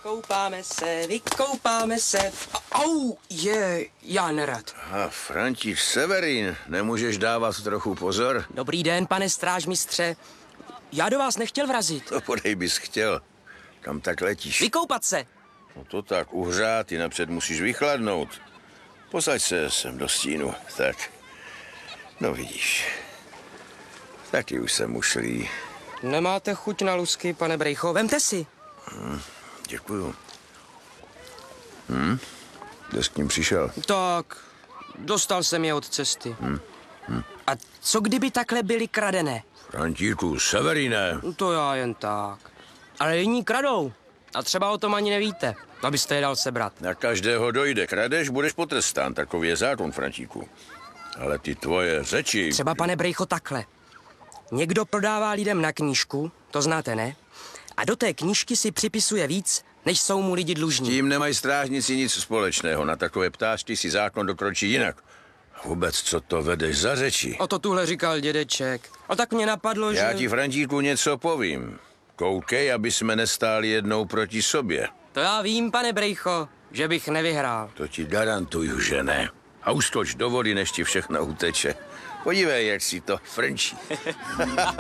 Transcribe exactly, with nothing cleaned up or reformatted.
Vykoupáme se, vykoupáme se. Au, je, já nerad. A Františ Severín, nemůžeš dávat trochu pozor? Dobrý den, pane strážmistře. Já do vás nechtěl vrazit. To podej bys chtěl. Kam tak letíš? Vykoupat se. No to tak, uhřát, ty napřed musíš vychladnout. Posaď se sem do stínu. Tak. No vidíš. Taky už jsem ušlý. Nemáte chuť na lusky, pane Brejcho? Vemte si. Hmm, děkuju. Hm? Kdo s k ním přišel? Tak, dostal jsem je od cesty. Hm? Hm? A co kdyby takhle byly kradené? Frantíku, Severíne. To já jen tak. Ale jiní kradou. A třeba o tom ani nevíte, abyste je dal sebrat. Na každého dojde. Kradeš, budeš potrestán. Takový je zákon, Frantíku. Ale ty tvoje řeči... Třeba, pane Brejcho, takhle. Někdo prodává lidem na knížku, to znáte, ne? A do té knížky si připisuje víc, než jsou mu lidi dlužní. Tím nemají strážníci nic společného. Na takové ptáčky si zákon dokročí jinak. Vůbec, co to vedeš za řeči? O to tuhle říkal dědeček. A tak mě napadlo, Já že... ti, Frantíku, něco povím. Koukej, aby jsme nestáli jednou proti sobě. To já vím, pane Brejcho, že bych nevyhrál. To ti garantuju, že ne. A uskoč do vody, než ti všechno uteče. Podívej, jak si to frnčí.